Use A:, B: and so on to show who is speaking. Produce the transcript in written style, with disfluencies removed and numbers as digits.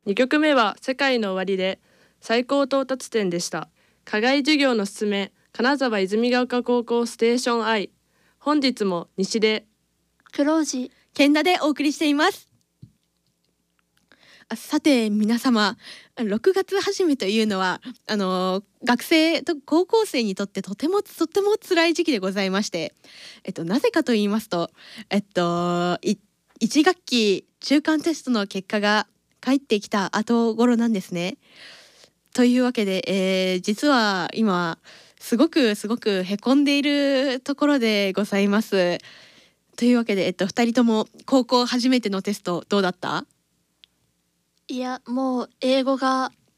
A: 2曲目は世界の終わりで最高到達点でした。課外授業のすすめ、金沢泉ヶ丘高校ステーション I。 本日も西で
B: 黒字
C: 健太でお送りしています。さて皆様、6月始めというのは学生と高校生にとってとても辛い時期でございまして、なぜかと言いますと、1学期中間テストの結果が返ってきた後頃なんですね。というわけで、実は今すごくへこんでいるところでございます。というわけで、2人とも高校初めてのテストどうだった？
B: いや、もう英語が